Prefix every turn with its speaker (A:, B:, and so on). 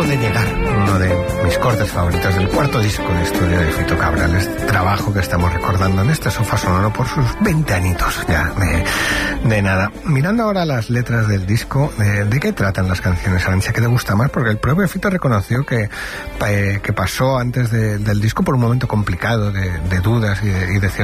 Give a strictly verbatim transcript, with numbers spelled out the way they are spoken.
A: Acabo de llegar uno de mis cortes favoritos del cuarto disco de estudio de Fito Cabral, este trabajo que estamos recordando en este sofá sonoro por sus veinte añitos ya de, de nada. Mirando ahora las letras del disco, ¿de, de qué tratan las canciones, Arantxa? ¿Qué te gusta más? Porque el propio Fito reconoció que, eh, que pasó antes de, del disco por un momento complicado de, de dudas y de, y de